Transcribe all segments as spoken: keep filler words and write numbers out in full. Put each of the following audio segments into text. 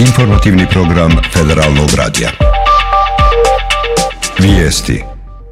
Informativni program Federalnog radija. Vijesti.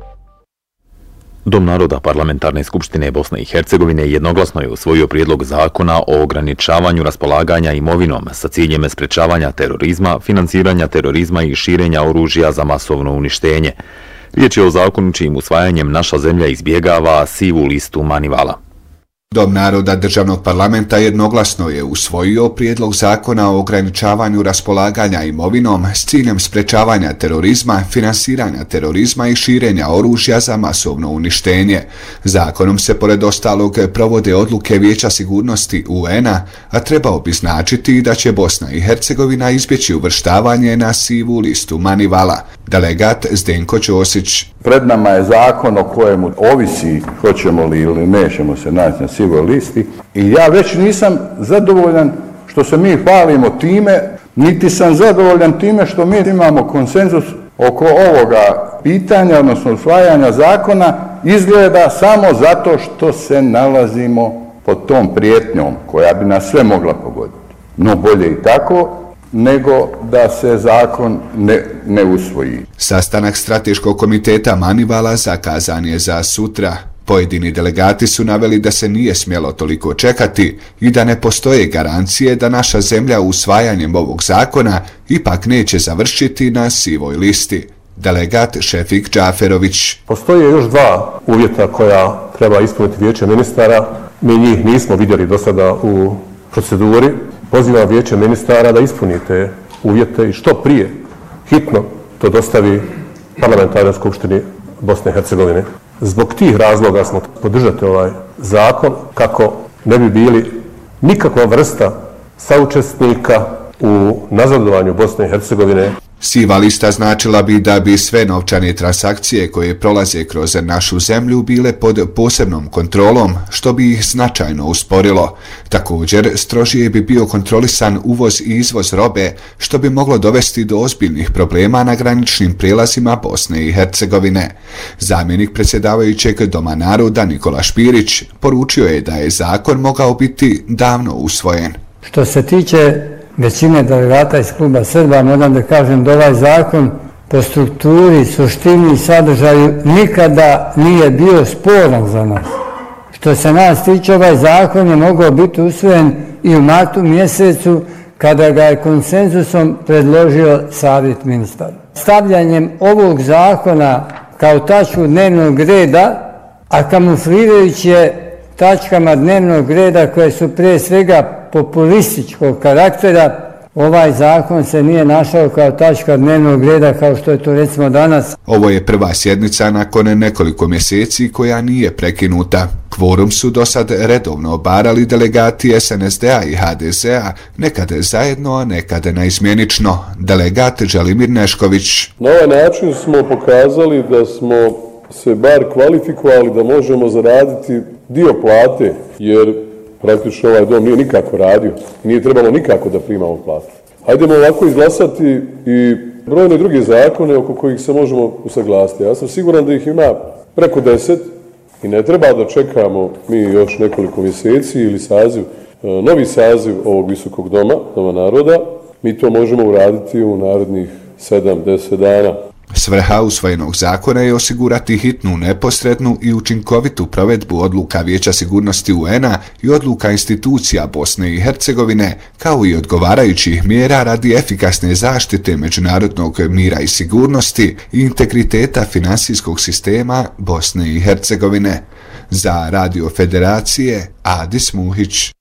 Dom naroda Parlamentarne skupštine Bosne i Hercegovine jednoglasno je usvojio prijedlog zakona o ograničavanju raspolaganja imovinom sa ciljem sprečavanja terorizma, financiranja terorizma i širenja oružja za masovno uništenje. Riječ je o zakonu čijim usvajanjem naša zemlja izbjegava sivu listu Manivala. Dom naroda državnog parlamenta jednoglasno je usvojio prijedlog zakona o ograničavanju raspolaganja imovinom s ciljem sprečavanja terorizma, finansiranja terorizma i širenja oružja za masovno uništenje. Zakonom se pored ostalog provode odluke Vijeća sigurnosti U N-a, a trebao bi značiti da će Bosna i Hercegovina izbjeći uvrštavanje na sivu listu Manivala. Delegat Zdenko Ćosić. Pred nama je zakon o kojemu ovisi hoćemo li ili nećemo se naći na sivoj listi i ja već nisam zadovoljan što se mi hvalimo time, niti sam zadovoljan time što mi imamo konsenzus oko ovoga pitanja, odnosno usvajanja zakona, izgleda samo zato što se nalazimo pod tom prijetnjom koja bi nas sve mogla pogoditi. No bolje i tako nego da se zakon ne, ne usvoji. Sastanak strateškog komiteta Manivala zakazan je za sutra. Pojedini delegati su naveli da se nije smjelo toliko čekati i da ne postoje garancije da naša zemlja usvajanjem ovog zakona ipak neće završiti na sivoj listi. Delegat Šefik Džaferović. Postoje još dva uvjeta koja treba ispuniti Vijeće ministara. Mi njih nismo vidjeli do sada u proceduri. Pozivam Vijeće ministara da ispunite uvjete i što prije, hitno, to dostavi Parlamentarnoj skupštini Bosne i Hercegovine. Zbog tih razloga smo podržati ovaj zakon kako ne bi bili nikakva vrsta saučesnika u nazadovanju Bosne i Hercegovine. Siva lista značila bi da bi sve novčane transakcije koje prolaze kroz našu zemlju bile pod posebnom kontrolom, što bi ih značajno usporilo. Također, strožije bi bio kontrolisan uvoz i izvoz robe, što bi moglo dovesti do ozbiljnih problema na graničnim prijelazima Bosne i Hercegovine. Zamjenik predsjedavajućeg Doma naroda Nikola Špirić poručio je da je zakon mogao biti davno usvojen. Što se tiče većine delegata iz kluba Srba, moram da kažem da ovaj zakon po strukturi, suštini i sadržaju nikada nije bio sporan za nas. Što se nas tiče, ovaj zakon je mogao biti usvojen i u martu mjesecu kada ga je konsenzusom predložio Savjet ministara. Stavljanjem ovog zakona kao tačku dnevnog reda, a kamuflirajući je tačkama dnevnog reda koje su prije svega populističkog karaktera, ovaj zakon se nije našao kao tačka dnevnog reda kao što je to recimo danas. Ovo je prva sjednica nakon nekoliko mjeseci koja nije prekinuta. Kvorum su do sad redovno obarali delegati S N S D-a i H D Z-a, nekad zajedno, a nekad naizmjenično. Delegat Želimir Nešković. Na ovaj način smo pokazali da smo se bar kvalifikovali da možemo zaraditi dio plate, jer praktično ovaj dom nije nikako radio, nije trebalo nikako da primamo platu. Hajdemo ovako izglasati i brojne druge zakone oko kojih se možemo usaglasiti. Ja sam siguran da ih ima preko deset i ne treba da čekamo mi još nekoliko mjeseci ili saziv, novi saziv ovog visokog doma, Doma naroda. Mi to možemo uraditi u narednih sedam do deset dana. Svrha usvojenog zakona je osigurati hitnu, neposrednu i učinkovitu provedbu odluka Vijeća sigurnosti U N-a i odluka institucija Bosne i Hercegovine, kao i odgovarajućih mjera radi efikasne zaštite međunarodnog mira i sigurnosti i integriteta finansijskog sistema Bosne i Hercegovine. Za Radio Federacije, Adis Muhić.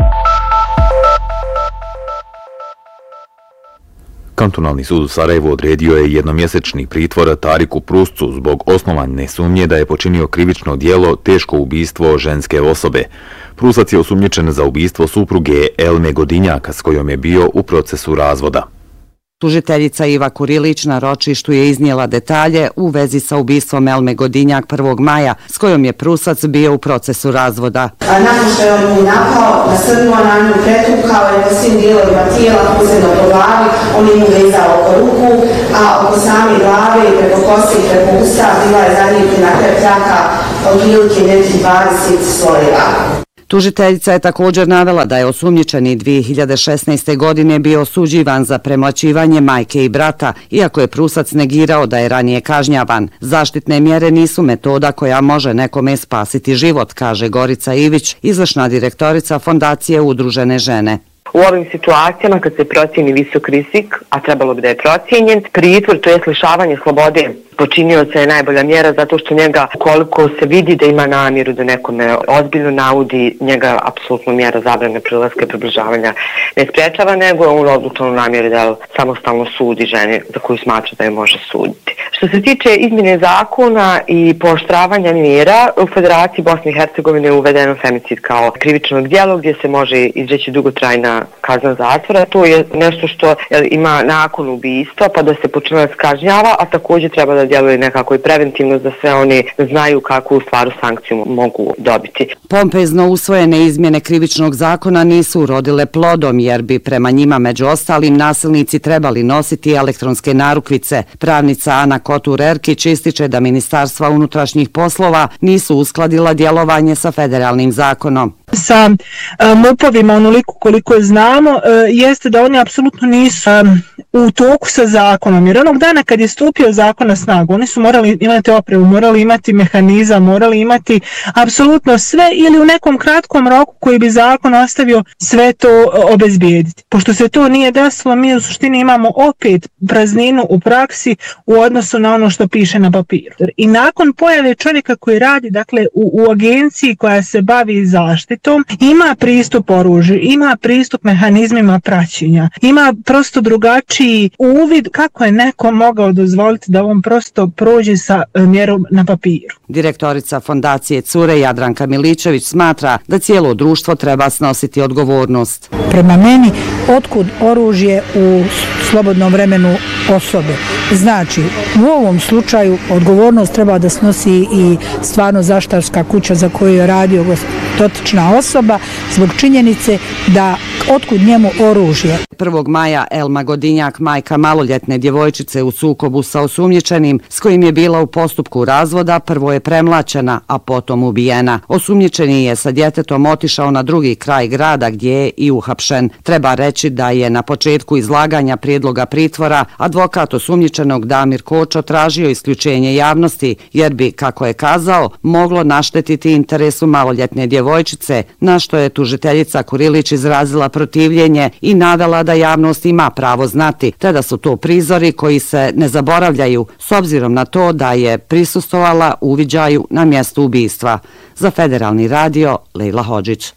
Kantonalni sud u Sarajevu odredio je jednomjesečni pritvor Tariku Pruscu zbog osnovane sumnje da je počinio krivično djelo teško ubistvo ženske osobe. Prusac je osumnjičen za ubistvo supruge Elme Godinjaka s kojom je bio u procesu razvoda. Tužiteljica Iva Kurilić na ročištu je iznijela detalje u vezi sa ubistvom Elme Godinjak prvog maja, s kojom je Prusac bio u procesu razvoda. A nakon što je on mu napao, nasrnuo na nju, pretukao je po svim dijelovima tijela, posebno po glavi, on je mu vezao oko ruku, a oko same glave i preko kosti i preko usta bila je zalijepljena krv traka otprilike nekih dvadeset slojeva. Tužiteljica je također navela da je osumnjičeni dvije hiljade šesnaeste. godine bio osuđivan za premlaćivanje majke i brata, iako je Prusac negirao da je ranije kažnjavan. Zaštitne mjere nisu metoda koja može nekome spasiti život, kaže Gorica Ivić, izvršna direktorica Fondacije Udružene žene. U ovim situacijama kad se procijeni visok rizik, a trebalo bi da je procijenjen, pritvor, to je lišavanje slobode počinioca je najbolja mjera zato što njega, koliko se vidi da ima namjeru da nekome ozbiljno naudi, njega apsolutno mjera zabrane prilaska i približavanja ne sprečava, nego je on odlučeno namjeri da samostalno sudi žene za koju smatra da je može suditi. Što se tiče izmjene zakona i pooštravanja mjera, u Federaciji Bosne i Hercegovine je uvedeno femicid kao krivičnog djela gdje se može izreći dugotrajna kazna zatvora. To je nešto što ima nakon ubistva pa da se počinilac kažnjava, a također treba da djeluje nekako i preventivno da sve oni znaju kakvu u stvaru sankciju mogu dobiti. Pompezno usvojene izmjene krivičnog zakona nisu urodile plodom jer bi prema njima među ostalim nasilnici trebali nositi elektronske narukvice. Pravnica Ana Kotur-Erkić ističe da Ministarstva unutrašnjih poslova nisu uskladila djelovanje sa federalnim zakonom. Sa M U P-ovima onoliko koliko je znamo jeste da oni apsolutno nisu u toku sa zakonom, jer onog dana kad je stupio zakon na snagu oni su morali imati opremu, morali imati mehanizam, morali imati apsolutno sve ili u nekom kratkom roku koji bi zakon ostavio sve to obezbijediti. Pošto se to nije desilo, mi u suštini imamo opet prazninu u praksi u odnosu na ono što piše na papiru. I nakon pojave čovjeka koji radi dakle u, u agenciji koja se bavi zaštitom, ima pristup oružju, ima pristup mehanizmima praćenja, ima prosto drugačiji uvid kako je neko mogao dozvoliti da on prosto prođe sa mjerom na papiru. Direktorica Fondacije Cure Jadranka Miličević smatra da cijelo društvo treba snositi odgovornost. Prema meni, otkud oružje u slobodnom vremenu osobe? Znači, u ovom slučaju odgovornost treba da snosi i stvarno zaštitarska kuća za koju je radio dotična osoba zbog činjenice da otkud njemu oružje. prvog maja Elma Godinjak, majka maloljetne djevojčice u sukobu sa osumnjičenim s kojim je bila u postupku razvoda, prvo je premlaćena, a potom ubijena. Osumnjičeni je sa djetetom otišao na drugi kraj grada gdje je i uhapšen. Treba reći da je na početku izlaganja prijedloga pritvora advokat osumnjičenog Damir Kočo tražio isključenje javnosti jer bi, kako je kazao, moglo naštetiti interesu maloljetne djevojčice, na što je tužiteljica Kurilić izrazila protivljenje i navela da javnost ima pravo znati, te da su to prizori koji se ne zaboravljaju s obzirom na to da je prisustvovala uviđaju na mjestu ubistva. Za Federalni radio, Lejla Hodžić.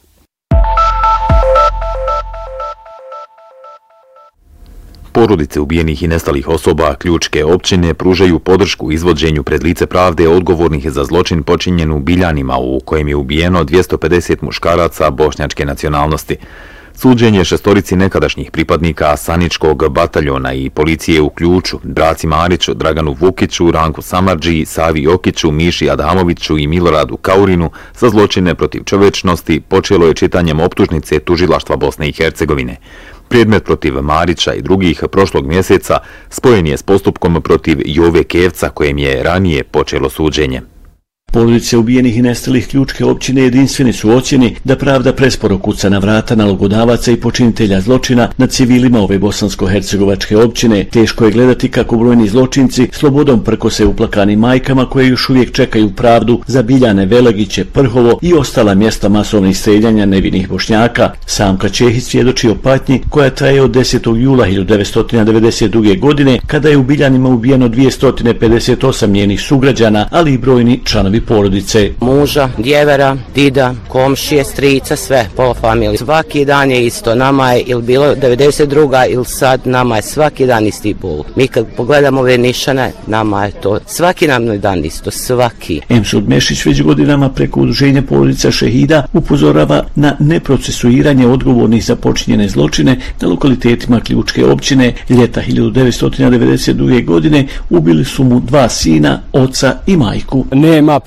Porodice ubijenih i nestalih osoba Ključke općine pružaju podršku izvođenju pred lice pravde odgovornih za zločin počinjen u Biljanima u kojem je ubijeno dvjesto pedeset muškaraca bošnjačke nacionalnosti. Suđenje šestorici nekadašnjih pripadnika Saničkog bataljona i policije u Ključu, Braci Mariću, Draganu Vukiću, Ranku Samardži, Savi Jokiću, Miši Adamoviću i Miloradu Kaurinu za zločine protiv čovječnosti počelo je čitanjem optužnice Tužilaštva Bosne i Hercegovine. Predmet protiv Marića i drugih prošlog mjeseca spojen je s postupkom protiv Jove Kevca kojem je ranije počelo suđenje. Porodice ubijenih i nestalih Ključke općine jedinstveni su ocjeni da pravda presporo kuca na vrata nalogodavaca i počinitelja zločina nad civilima ove bosansko-hercegovačke općine. Teško je gledati kako brojni zločinci slobodom prkose uplakanim majkama koje još uvijek čekaju pravdu za Biljane, Velegiće, Prhovo i ostala mjesta masovnih streljanja nevinih Bošnjaka. Samka Čehić svjedoči o patnji koja traje od desetog jula hiljadu devetsto devedeset druge. godine kada je u Biljanima ubijeno dvjesto pedeset osam njenih sugrađana, ali i brojni članovi porodice. Muža, djevera, dida, komšije, strica, sve, pola familije. Svaki dan je isto, nama je ili bilo devedeset druga ili sad nama je svaki dan isti bol. Mi kad pogledamo ove nišane, nama je to svaki nam dan isto, svaki. Emsud Mešić već godinama preko udruženja porodica šehida upozorava na neprocesuiranje odgovornih za počinjene zločine na lokalitetima Ključke općine. Ljeta hiljadu devetsto devedeset druge. godine ubili su mu dva sina, oca i majku. Nema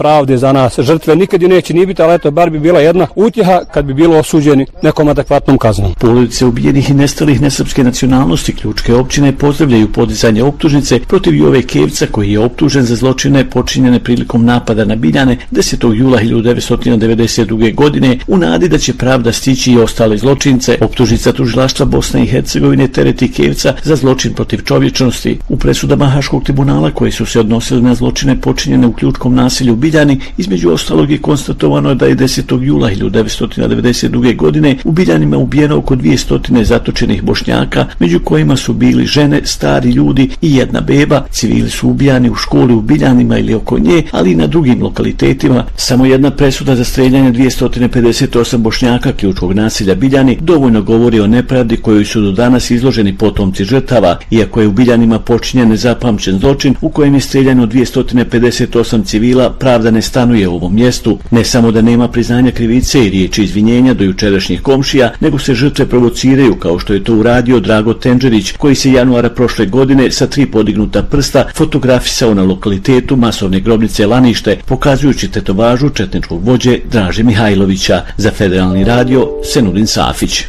pravde za nas žrtve. Nikad ju neće ni biti, ali eto, bar bi bila jedna utjeha kad bi bilo osuđeni nekom adekvatnom kaznom. Porodice ubijenih i nestalih nesrpske nacionalnosti Ključke općine pozdravljaju podizanje optužnice protiv Jove Kevca, koji je optužen za zločine počinjene prilikom napada na Biljane desetog jula hiljadu devetsto devedeset druge. godine u nadi da će pravda stići i ostale zločince. Optužnica tužilaštva Bosne i Hercegovine tereti Kevca za zločin protiv čovječnosti. U presudama Haškog tribunala koji su se odnosili na zločine počinjene u Ključkom naselju u Biljani, između ostalog je konstatovano da je desetog jula hiljadu devetsto devedeset druge. godine u Biljanima ubijeno oko dvjesto zatočenih Bošnjaka, među kojima su bili žene, stari ljudi i jedna beba. Civili su ubijani u školi u Biljanima ili oko nje, ali i na drugim lokalitetima. Samo jedna presuda za streljanje dvjesto pedeset osam Bošnjaka Ključkog naselja Biljani dovoljno govori o nepravdi kojoj su do danas izloženi potomci žrtava, iako je u Biljanima počinjen nezapamćen zločin u kojem je streljano dvjesto pedeset osam civila. Pravda ne stanuje u ovom mjestu. Ne samo da nema priznanja krivice i riječi izvinjenja do jučerašnjih komšija, nego se žrtve provociraju, kao što je to uradio Drago Tenđerić, koji se januara prošle godine sa tri podignuta prsta fotografisao na lokalitetu masovne grobnice Lanište, pokazujući tetovažu četničkog vođe Draže Mihajlovića. Za Federalni radio, Senudin Safić.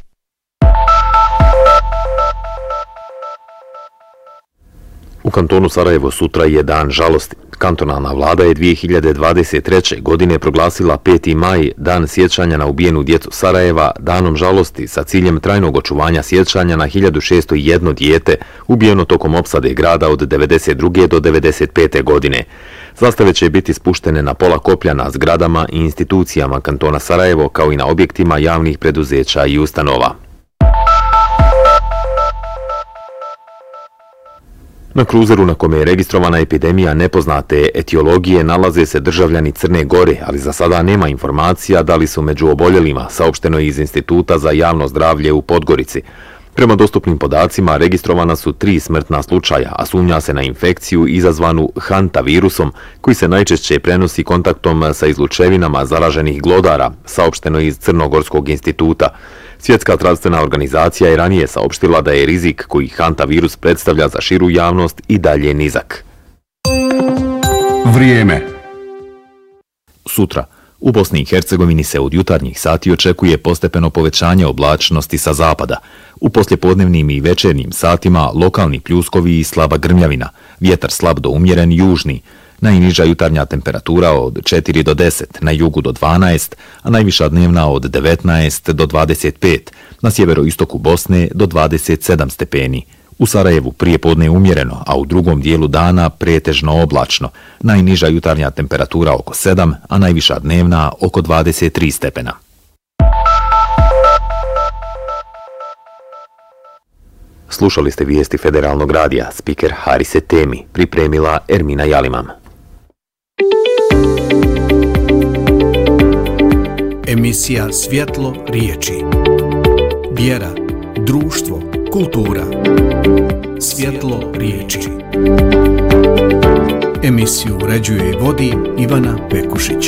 U kantonu Sarajevo sutra je dan žalosti. Kantonalna vlada je dvije hiljade dvadeset treće. godine proglasila peti maj, dan sjećanja na ubijenu djecu Sarajeva, danom žalosti sa ciljem trajnog očuvanja sjećanja na hiljadu šesto jedan dijete ubijeno tokom opsade grada od devedeset druge. do devedeset pete. godine. Zastave će biti spuštene na pola koplja na zgradama i institucijama kantona Sarajevo, kao i na objektima javnih preduzeća i ustanova. Na kruzeru na kome je registrovana epidemija nepoznate etiologije nalaze se državljani Crne Gore, ali za sada nema informacija da li su među oboljelima, saopšteno je iz Instituta za javno zdravlje u Podgorici. Prema dostupnim podacima registrovana su tri smrtna slučaja, a sumnja se na infekciju izazvanu hantavirusom, koji se najčešće prenosi kontaktom sa izlučevinama zaraženih glodara, saopšteno je iz Crnogorskog instituta. Svjetska zdravstvena organizacija je ranije saopštila da je rizik koji hantavirus predstavlja za širu javnost i dalje nizak. Vrijeme. Sutra. U Bosni i Hercegovini se od jutarnjih sati očekuje postepeno povećanje oblačnosti sa zapada. U poslijepodnevnim i večernjim satima lokalni pljuskovi i slaba grmljavina, vjetar slab do umjeren južni. Najniža jutarnja temperatura od četiri do deset, na jugu do dvanaest, a najviša dnevna od devetnaest do dvadeset pet, na sjeveroistoku Bosne do dvadeset sedam stepeni. U Sarajevu prije podne umjereno, a u drugom dijelu dana pretežno oblačno. Najniža jutarnja temperatura oko sedam, a najviša dnevna oko dvadeset tri stepena. Slušali ste vijesti Federalnog radija, spiker Harise Temi, pripremila Ermina Jalimam. Emisija Svjetlo riječi. Vjera, društvo, kultura. Svjetlo riječi. Emisiju uređuje i vodi Ivana Pekušić.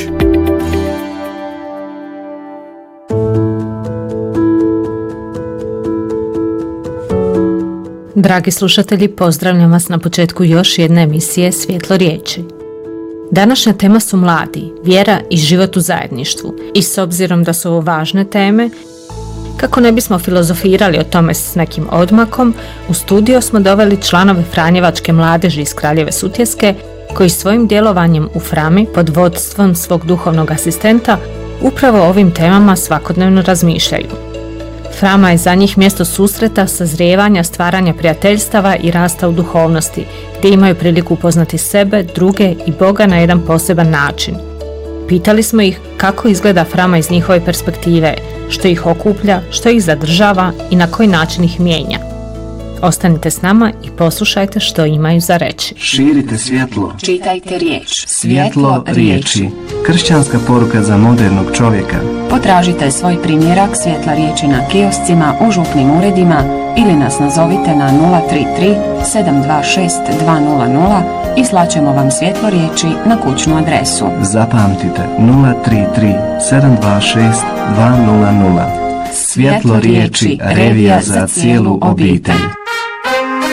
Dragi slušatelji, pozdravljam vas na početku još jedne emisije Svjetlo riječi. Današnja tema su mladi, vjera i život u zajedništvu. I s obzirom da su ovo važne teme, kako ne bismo filozofirali o tome s nekim odmakom, u studio smo doveli članove Franjevačke mladeži iz Kraljeve Sutjeske, koji svojim djelovanjem u Frami pod vodstvom svog duhovnog asistenta upravo o ovim temama svakodnevno razmišljaju. Frama je za njih mjesto susreta, sazrijevanja, stvaranja prijateljstava i rasta u duhovnosti, gdje imaju priliku upoznati sebe, druge i Boga na jedan poseban način. Pitali smo ih kako izgleda Frama iz njihove perspektive, što ih okuplja, što ih zadržava i na koji način ih mijenja. Ostanite s nama i poslušajte što imaju za reći. Širite svjetlo. Čitajte riječ. Svjetlo riječi. Kršćanska poruka za modernog čovjeka. Potražite svoj primjerak svjetla riječi na kioscima, u župnim uredima ili nas nazovite na nula tri tri sedam dva šest dva nula nula i slaćemo vam svjetlo riječi na kućnu adresu. Zapamtite nula tri tri sedam dva šest dva nula nula. Svjetlo riječi, revija za cijelu obitelj.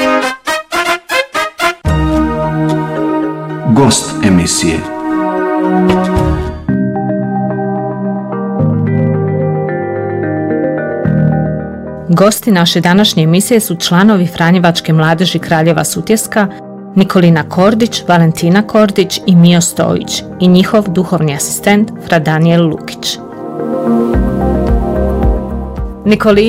Gost emisije. Gosti naše današnje emisije su članovi Franjevačke mladeži Kraljeva Sutjeska, Nikolina Kordić, Valentina Kordić i Mio Stojić i njihov duhovni asistent Fra Daniel Lukić. Nikolina